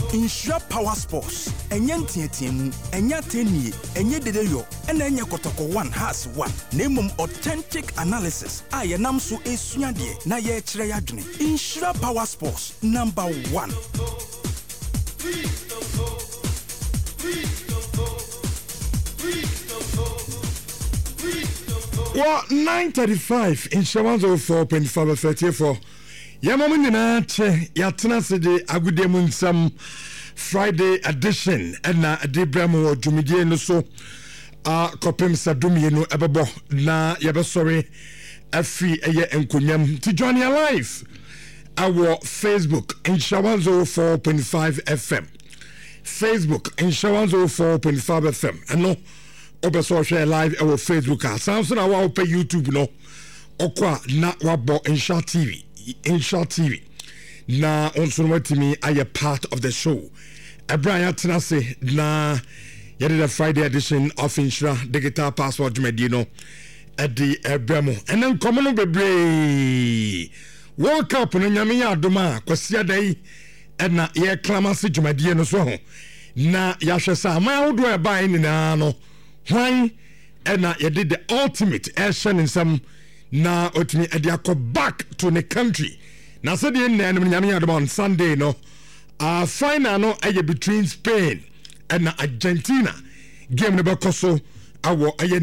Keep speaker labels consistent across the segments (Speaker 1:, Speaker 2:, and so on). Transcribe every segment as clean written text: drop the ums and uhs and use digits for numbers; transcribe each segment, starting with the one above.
Speaker 1: Insura Power Sports. Enye ntietiemu, enye tenie, enye dedeyo, enye kotoko 1 has 1. Nemum authentic analysis. Aye namso esuade na ye kire yadwene. Insura Power Sports number 1.
Speaker 2: Well, 9:35 in Shawanzo 4.534. Yamamina che yatna sede agudemu some Friday edition and na Adebramo Jumidie no so kopem sadumi no ebebo na yabesori afi eye enkunyam to join your life. Our Facebook in Shawanzo 4.5 FM. Facebook in Shawanzo 4.5 FM. And no obeso share live our Facebook. Samson awa ope YouTube no. Okwa na wabo Insha TV. Insha TV. Na onsunwa timi aye part of the show. Abraya Tenase na yadi the Friday edition of Insha Digital Passport Medino at the Bremo. And then common bebre. World Cup no nyame ya adoma kwasia dai na ye clamasi jumadie no so ho na ya hwesa ma wodo e bai ni na no hwan na ye did the ultimate action in some na otimi e dia go back to the country na so de na nyame ya adoma on Sunday no final no aye between Spain and Argentina game no be koso awo aye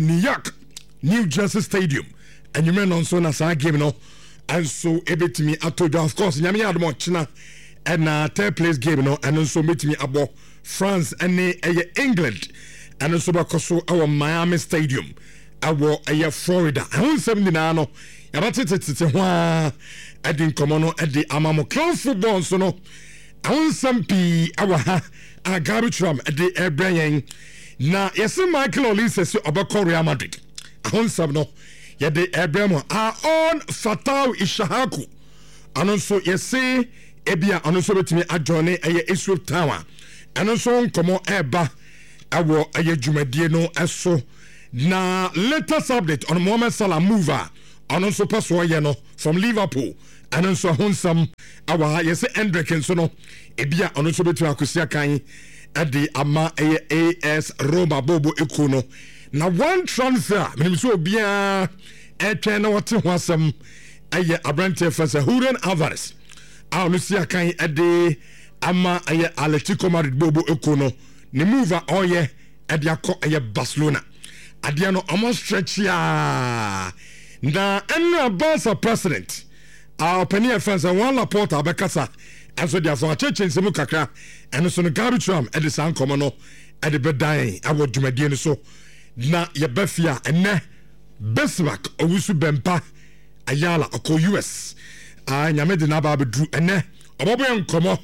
Speaker 2: New Jersey Stadium and you men on so na sa game no. And so ebetimi atoja of course nyame admo china and third place game no and so metimi abo France and England and so bakoso our Miami Stadium our Florida and 79 no yabatete hwa adin komono edi amamo club football so no and some pi our agabi tram edi ebrayen na yesi Michael Olise so obako Real Madrid and some no yede Abraham our own Fatau Ishahaku anonso yesi ebia anonso betimi adjone eye Israel Tower anonso nkomo eba awo eye dwumadie no eso na latest update on Mohamed Salah mover anonso paso ye no from Liverpool anonso honsam awa yesi Endrick so no ebia anonso betimi akosia kan ade ama eye AS Roma Bobo Ekuno na one transfer minimso bia etwe na wote hwasam aye Abrante Fasa Julian Alvarez Lucia kan ade ama aye Atletico Madrid Bobo Ekono ne mover oye ade akọ aye Barcelona ade no almost stretch ya na enu Barca president Penny Fasa one Laporta abekasa enso dia so acheche nsemu kakra eno so no Gabriel ade san komo no ade bedan awo dwumadie no so na yebafia ene Besmak owusu bempa ayala oko US nyame de na ba bedru ene obobo enkomo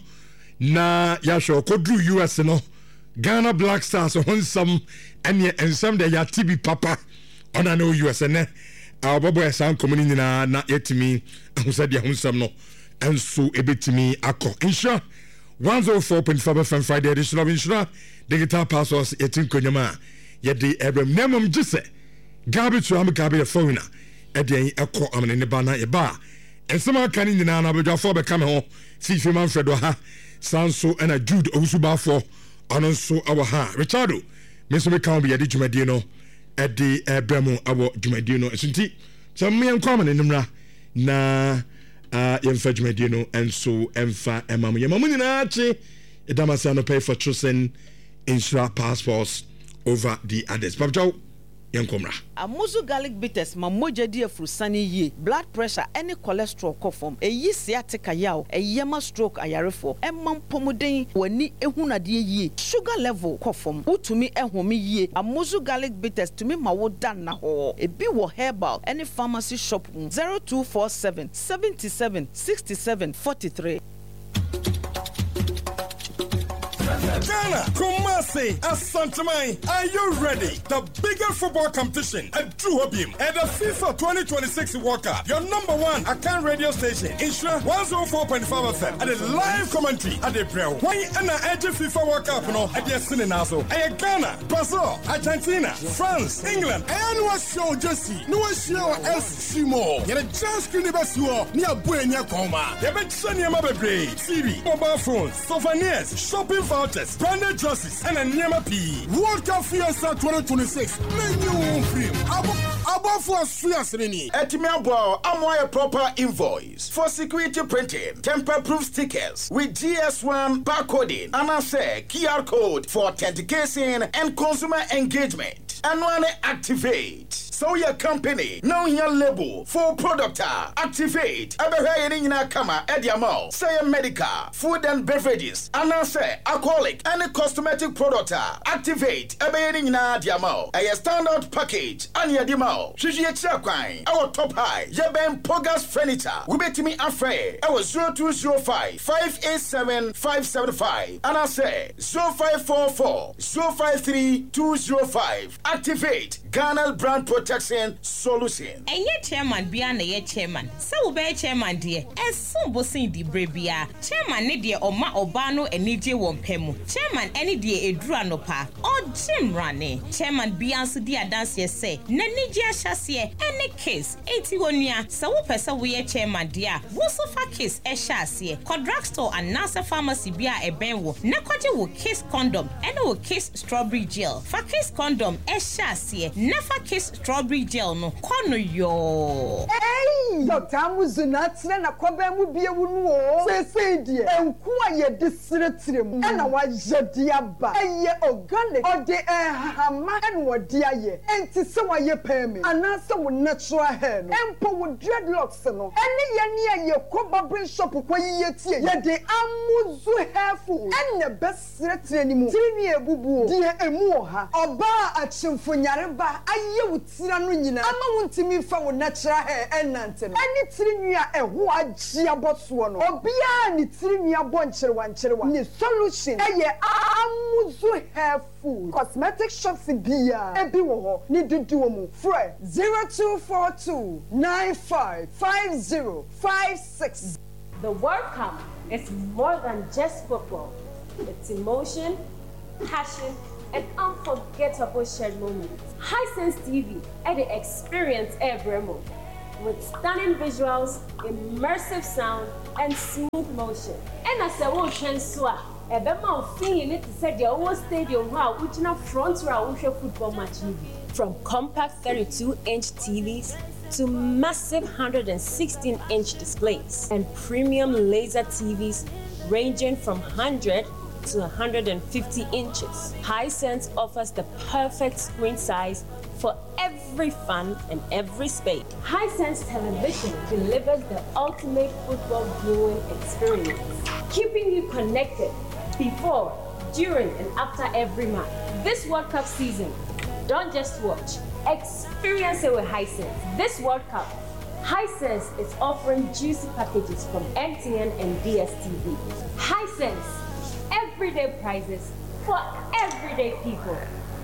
Speaker 2: na ya hwe okodru US no Ghana Black Stars honsam ene ensam de ya TB papa ona no US ene obobo esan komuni nyina na yetimi ahusade honsam no enso ebetimi akọ insha 104.5 FM Friday edition of Insha Digital Passports yetin konyama yede Abraham nemum gise gabi to am gabi foreigner eden ekọ amene ne bana ye ba ensema kan nyina na bedwafo be kam ho fifi Manfred ha sanso na Jude owusubafo anonso awa ha Richardo meso me kan be yede dwumadie no ede Abraham awo dwumadie no esunti so me enko amene nimra na yemfa dwumadie no enso emfa emam yemam nyina achi edamasa no pay for choosing Insura passports over the others. Babjao yankomra.
Speaker 3: Amuzu garlic bitters mamoja di afrusani ye. Blood pressure any cholesterol kofom. Eyi sciatica yaw. Eyema stroke ayarefo. Emam pomuden wani ehuna die ye. Sugar level kofom. Utumi ehumi ye. Amuzu garlic bitters tumi mawodan na ho. Ebi wo herbal any pharmacy shop 0247 77 67 43.
Speaker 1: Ghana, Kumasi, Asantamai, are you ready? The biggest football competition at Duhobim at the FIFA 2026 World Cup. Your number one Akan radio station, Isra 104.5 FM, and a live commentary at the Brel. Why and the edge of FIFA World Cup no at the Sininazo? And Ghana, Brazil, Argentina, France, England, and what show Jesse? No show else Simo. You're just University near Buena Coma. You bet Sunny Mabe, TV, mobile phones, souvenirs, shopping vouchers, branded dresses, and a Nyama P. World Cup Fiesta 2026. Menu free. Above for Fiesta.
Speaker 4: Etimabo, I'm a proper invoice for security printing, temper-proof stickers with GS1 barcoding, and I say QR code for authentication and consumer engagement. And one activate. So your company, now your label, for product, activate. Ever in a kama, Ediamo, say medical, food and beverages, and I say alcoholic, and a cosmetic product, activate. Ever in a diamo, a standard package, and your demo. Shishi Chakwine, our top high, Jeben Pogas furniture, we bet me afraid. Our 0205 587 575, and I say 0544 053 205. Activate Ghana Brand Protection Solution.
Speaker 5: And yet, chairman, beyond the chairman. So, be chairman, dear, and some bossing the brebia. Chairman, Nidia or Ma Obano and Nidia Wompemu. Chairman, any dear Edruanopa or Jim Rane. Chairman, beyond Sudia dance, yes, say, Nanidia Chassie, any case, 81 year. So, Pesa, we a chairman, dear. Wosofa kiss, a chassis, Quadragstore and Nasa Pharmacy, Bia, a benwo. Nakoji will kiss condom and will kiss strawberry gel. For kiss condom, a chassis. Never kiss strawberry gel no kono yo.
Speaker 6: Hey, Dr. Amuzunatna na kwabemu bia wunu o. Say die. Enku aye disretrem. Na wa jedia ba. Eye organic. Ode hama en wodi aye. Enti se wa ye pemi. Anase wo natural hair no. Empo wo dreadlocks no. Ene ye ne aye ko barbering shop ko yiye tie. Ye de Amuzu hairful. Ene besretre ni mu. Tiri ebubu. Die emu ha. Oba achimfo nyare ba. Aye wutira no nyina ama wuntimi fa wo natural hair enante no ani tirinua eho agia boso no obia ni tirinua boncherewa ni solution eye Amuzu hair food cosmetic shops bia ebi wo ho ni dudu mu frɛ 0242 955056.
Speaker 7: The World Cup is more than just football. It's emotion, passion, and unforgettable shared moments. Hisense TV at the experience every moment with stunning visuals, immersive sound, and smooth motion. And as a ocean soar, a bema feeling it said the whole stadium wow, which in a front row football match. From compact 32-inch TVs to massive 116-inch displays and premium laser TVs ranging from 100 to 150 inches. Hisense offers the perfect screen size for every fan and every space. Hisense Television delivers the ultimate football viewing experience, keeping you connected before, during, and after every match. This World Cup season, don't just watch, experience it with Hisense. This World Cup, Hisense is offering juicy packages from MTN and DSTV. Hisense, everyday prices for everyday people.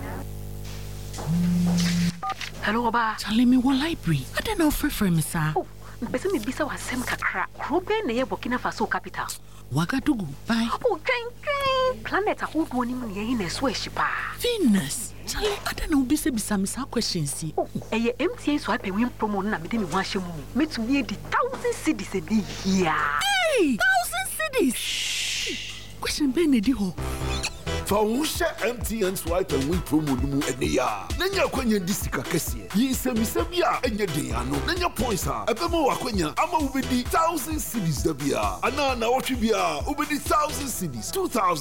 Speaker 8: Hello, Oba.
Speaker 9: Charlie, me one library. I don't know for me, sir.
Speaker 8: Oh, mpese me bisa wa sem kakra. Krobe na ye Burkina Faso capital.
Speaker 9: Wagadugu. Bye.
Speaker 8: Oh, train. Planet ahodo ni mu ye na so ehyipa.
Speaker 9: Venus. Charlie, I don't know bisa me questions.
Speaker 8: Oh, eye MTN so ape win promo na me de me ho ahye mu. Metumi e di 1000 cedis e di here.
Speaker 9: Hey, 1000 cedis. Shh. Question be ne di ho.
Speaker 10: Fausha MTN swipe and win promo numu eneya. Nanya kwenya disika kese. Yisemisebia enye de ano. Nanya points ha. Ebemo wakwenya ama ubedi 1000 cedis dabia. Ana na watchibia ubedi 1000 cedis. 2000